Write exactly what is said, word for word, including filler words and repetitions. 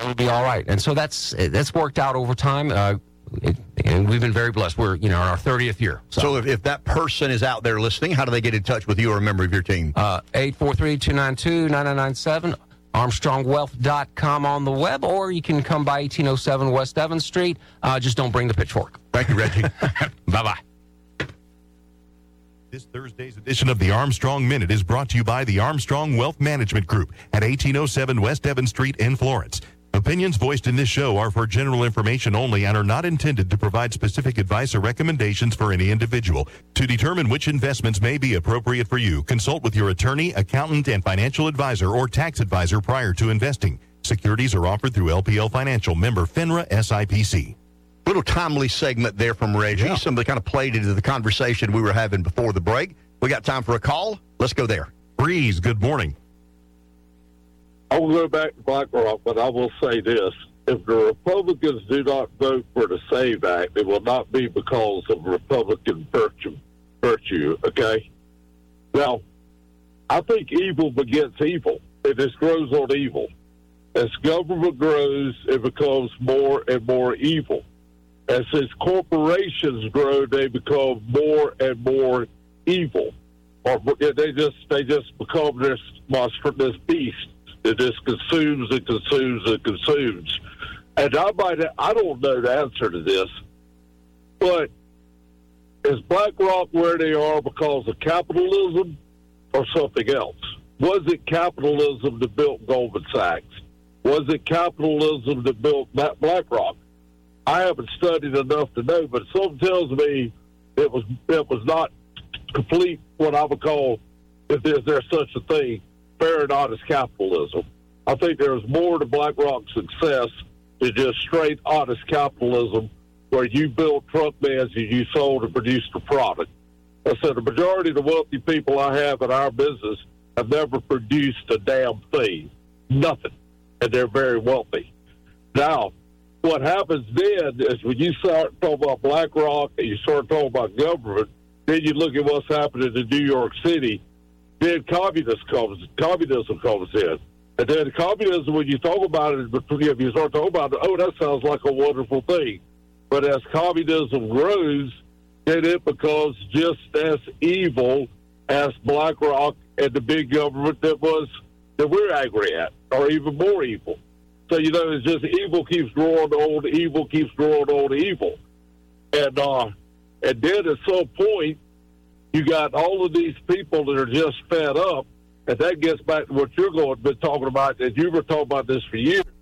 we'll be all right. And so that's that's worked out over time. Uh, it, and we've been very blessed. We're, you know, in our thirtieth year. So, so if, if that person is out there listening, how do they get in touch with you or a member of your team? Uh, eight four three, two nine two, nine nine nine seven, armstrong wealth dot com on the web, or you can come by eighteen oh seven West Evans Street. Uh, just don't bring the pitchfork. Thank you, Reggie. Bye-bye. This Thursday's edition of the Armstrong Minute is brought to you by the Armstrong Wealth Management Group at eighteen oh seven West Evans Street in Florence. Opinions voiced in this show are for general information only and are not intended to provide specific advice or recommendations for any individual. To determine which investments may be appropriate for you, consult with your attorney, accountant, and financial advisor or tax advisor prior to investing. Securities are offered through L P L Financial, member FINRA S I P C. Little timely segment there from Reggie. Yeah. Somebody kind of played into the conversation we were having before the break. We got time for a call. Let's go there. Breeze, good morning. I will go back to BlackRock, but I will say this. If the Republicans do not vote for the SAVE Act, it will not be because of Republican virtue, virtue, okay? Now, I think evil begets evil. It just grows on evil. As government grows, it becomes more and more evil. As its corporations grow, they become more and more evil. Or they just they just become this monster, this beast. It just consumes and consumes and consumes. And I might, I don't know the answer to this, but is BlackRock where they are because of capitalism or something else? Was it capitalism that built Goldman Sachs? Was it capitalism that built BlackRock? I haven't studied enough to know, but something tells me it was it was not complete what I would call, if there's there such a thing, fair and honest capitalism. I think there's more to BlackRock's success than just straight honest capitalism where you built truck beds and you sold and produced a product. I said the majority of the wealthy people I have in our business have never produced a damn thing. Nothing. And they're very wealthy. Now, what happens then is when you start talking about BlackRock and you start talking about government, then you look at what's happening in New York City. Then communism comes, communism comes in. And then communism, when you talk about it, if you start talking about it, oh, that sounds like a wonderful thing. But as communism grows, then it becomes just as evil as BlackRock and the big government that was that we're angry at, or even more evil. So, you know, it's just evil keeps growing old, evil keeps growing old evil. And, uh, and then at some point, you got all of these people that are just fed up, and that gets back to what you're going been talking about, and you were talking about this for years.